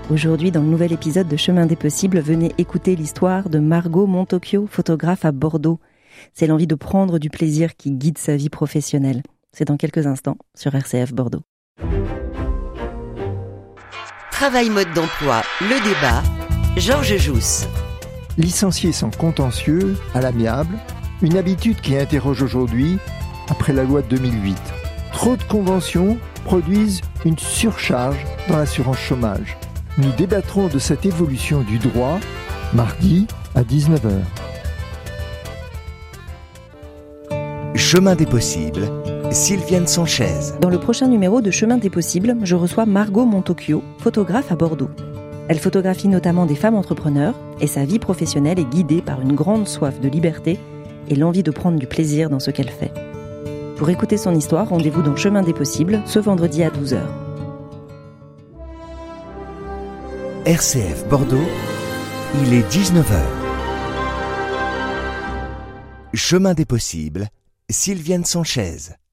Aujourd'hui, dans le nouvel épisode de Chemin des possibles, venez écouter l'histoire de Margot Montocchio, photographe à Bordeaux. C'est l'envie de prendre du plaisir qui guide sa vie professionnelle. C'est dans quelques instants sur RCF Bordeaux. Travail mode d'emploi, le débat, Georges Jousse. Licencier sans contentieux, à l'amiable, une habitude qui interroge aujourd'hui après la loi de 2008. Trop de conventions produisent une surcharge dans l'assurance chômage. Nous débattrons de cette évolution du droit mardi à 19h. Chemin des possibles, Sylviane Sanchez. Dans le prochain numéro de Chemin des possibles, je reçois Margot Montocchio, photographe à Bordeaux. Elle photographie notamment des femmes entrepreneurs et sa vie professionnelle est guidée par une grande soif de liberté et l'envie de prendre du plaisir dans ce qu'elle fait. Pour écouter son histoire, rendez-vous dans Chemin des possibles ce vendredi à 12h. RCF Bordeaux, il est 19h. Chemin des possibles, Sylviane Sanchez.